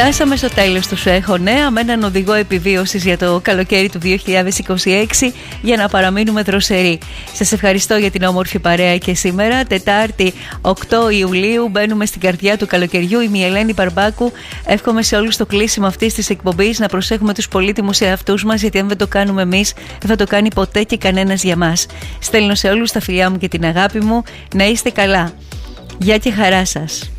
Φτάσαμε στο τέλος του Σου Έχω Νέα με έναν οδηγό επιβίωσης για το καλοκαίρι του 2026 για να παραμείνουμε δροσεροί. Σας ευχαριστώ για την όμορφη παρέα και σήμερα, Τετάρτη 8 Ιουλίου, μπαίνουμε στην καρδιά του καλοκαιριού. Είμαι η Ελένη Παρμπάκου. Εύχομαι σε όλους το κλείσιμο αυτής της εκπομπής να προσέχουμε τους πολύτιμους εαυτούς μας, γιατί αν δεν το κάνουμε εμείς, δεν θα το κάνει ποτέ και κανένας για μας. Στέλνω σε όλους τα φιλιά μου και την αγάπη μου. Να είστε καλά. Γεια και χαρά σας.